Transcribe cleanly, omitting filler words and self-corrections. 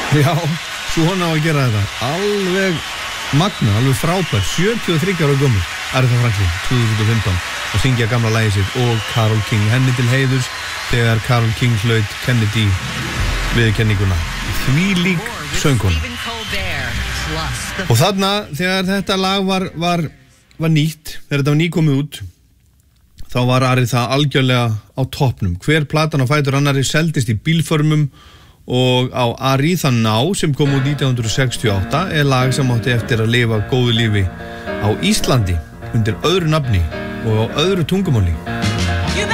Já, svona á að gera þetta. Alveg magna, alveg frábær. 73 ára gömul, Aretha Franklin, 2015, að syngja gamla lagið sitt og Carole King. Henni til heiðurs þegar Carole King hlaut Kennedy viðurkenninguna. Þvílík söngkona. Og þarna, þegar þetta lag var nýtt, þegar þetta var nýkomið út, þá var Aretha algjörlega á toppnum. Hver platan á fætur annari seldist í bílförmum og á Aretha Now sem kom út 1968 lag sem átti eftir að lifa góðu lífi á Íslandi undir öðru nafni og á öðru tungumáli.